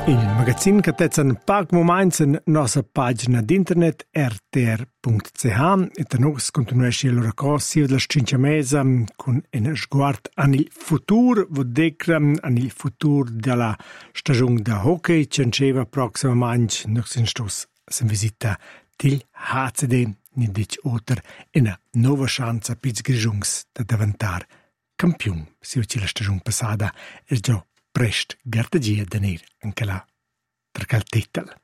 Il magazin che tezan pag moments en nostra pagina d'internet rtr.ch e da nos continuesci allora così la scincia mesa con un sguard an il futur, vodecra an il futur della stagione da hockey cenceva proximamente nos in stos sem visita til HCD ni dic oter una nova chance piz grigiungs da diventar campion. Si la stagione passata già prest gardagia da ner anche là per quel titel.